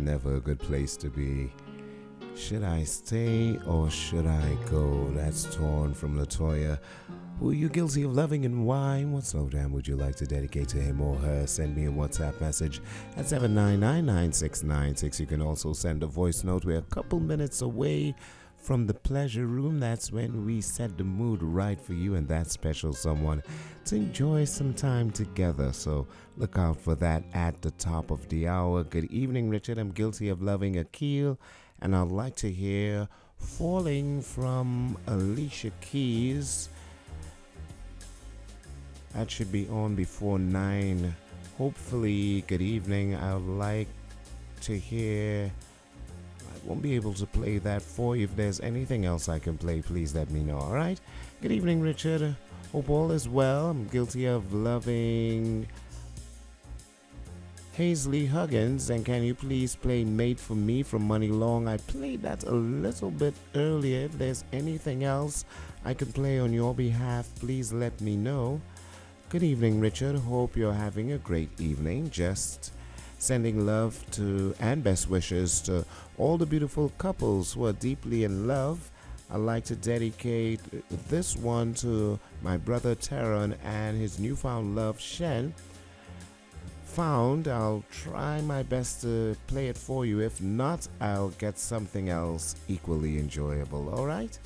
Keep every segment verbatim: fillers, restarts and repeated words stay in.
never a good place to be. Should I stay or should I go? That's torn from Latoya. Who are you guilty of loving and why? What slow jam would you like to dedicate to him or her? Send me a WhatsApp message at seven nine nine nine six nine six. You can also send a voice note. We're a couple minutes away from the pleasure room. That's when we set the mood right for you and that special someone to enjoy some time together. So look out for that at the top of the hour. Good evening, Richard. I'm guilty of loving Akil, and I'd like to hear Falling from Alicia Keys. That should be on before nine. Hopefully, good evening. I'd like to hear. I won't be able to play that for you. If there's anything else I can play, please let me know. All right? Good evening, Richard. Hope all is well. I'm guilty of loving Hazley Huggins, and can you please play Made for Me from Money Long? I played that a little bit earlier. If there's anything else I can play on your behalf, please let me know. Good evening, Richard. Hope you're having a great evening. Just sending love to and best wishes to all the beautiful couples who are deeply in love. I'd like to dedicate this one to my brother Taron and his newfound love, Shen. Found, I'll try my best to play it for you. If not, I'll get something else equally enjoyable, all right?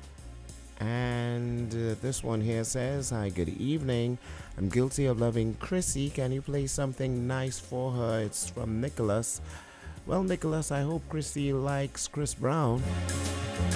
And uh, this one here says, hi, good evening. I'm guilty of loving Chrissy. Can you play something nice for her? It's from Nicholas. Well, Nicholas, I hope Chrissy likes Chris Brown.